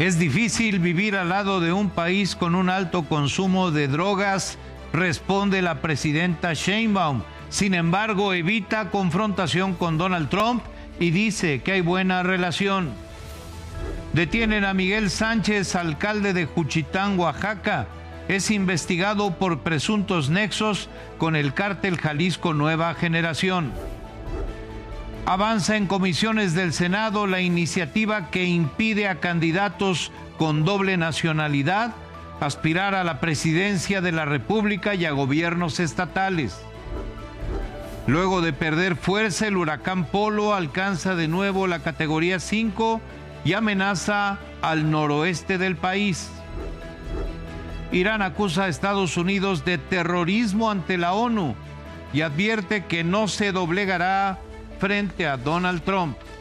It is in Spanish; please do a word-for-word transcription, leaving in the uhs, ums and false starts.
Es difícil vivir al lado de un país con un alto consumo de drogas, responde la presidenta Sheinbaum. Sin embargo, evita confrontación con Donald Trump y dice que hay buena relación. Detienen a Miguel Sánchez, alcalde de Juchitán, Oaxaca. Es investigado por presuntos nexos con el cártel Jalisco Nueva Generación. Avanza en comisiones del Senado la iniciativa que impide a candidatos con doble nacionalidad aspirar a la presidencia de la República y a gobiernos estatales. Luego de perder fuerza, el huracán Polo alcanza de nuevo la categoría cinco y amenaza al noroeste del país. Irán acusa a Estados Unidos de terrorismo ante la ONU y advierte que no se doblegará frente a Donald Trump.